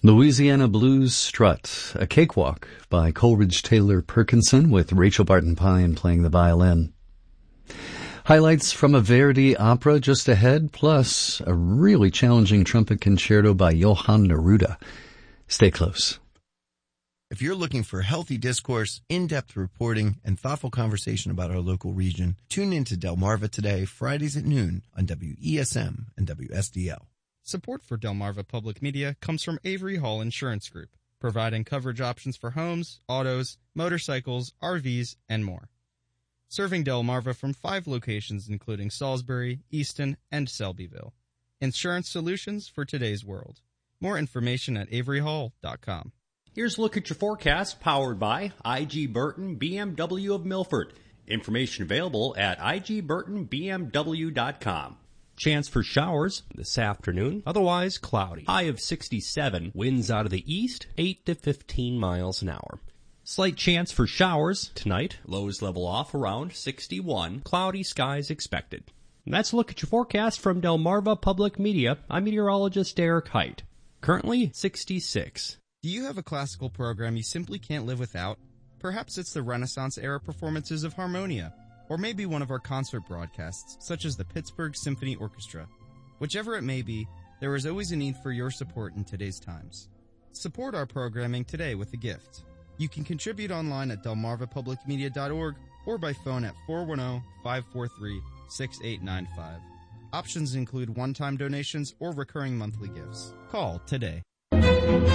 Louisiana Blues Strut, a cakewalk by Coleridge Taylor Perkinson with Rachel Barton Pine playing the violin. Highlights from a Verdi opera just ahead, plus a really challenging trumpet concerto by Johann Neruda. Stay close. If you're looking for healthy discourse, in-depth reporting, and thoughtful conversation about our local region, tune in to Delmarva Today, Fridays at noon on WESM and WSDL. Support for Delmarva Public Media comes from Avery Hall Insurance Group, providing coverage options for homes, autos, motorcycles, RVs, and more. Serving Delmarva from 5 locations including Salisbury, Easton, and Selbyville. Insurance solutions for today's world. More information at averyhall.com. Here's a look at your forecast powered by I.G. Burton BMW of Milford. Information available at igburtonbmw.com. Chance for showers this afternoon, otherwise cloudy. High of 67, winds out of the east, 8 to 15 miles an hour. Slight chance for showers tonight, lows level off around 61, cloudy skies expected. And that's a look at your forecast from Delmarva Public Media. I'm meteorologist Eric Height. Currently 66. Do you have a classical program you simply can't live without? Perhaps it's the Renaissance-era performances of Harmonia, or maybe one of our concert broadcasts, such as the Pittsburgh Symphony Orchestra. Whichever it may be, there is always a need for your support in today's times. Support our programming today with a gift. You can contribute online at delmarvapublicmedia.org or by phone at 410-543-6895. Options include one-time donations or recurring monthly gifts. Call today.